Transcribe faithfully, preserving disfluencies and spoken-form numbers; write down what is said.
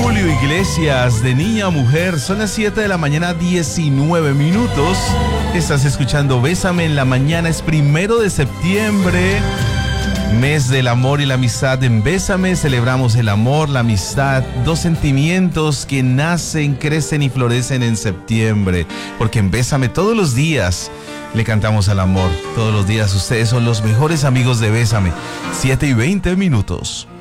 Julio Iglesias, de niña a mujer. Son las siete de la mañana, diecinueve minutos. Estás escuchando Bésame en la Mañana. Es primero de septiembre, mes del amor y la amistad. En Bésame celebramos el amor, la amistad, dos sentimientos que nacen, crecen y florecen en septiembre. Porque en Bésame todos los días le cantamos al amor. Todos los días ustedes son los mejores amigos de Bésame. siete y veinte minutos.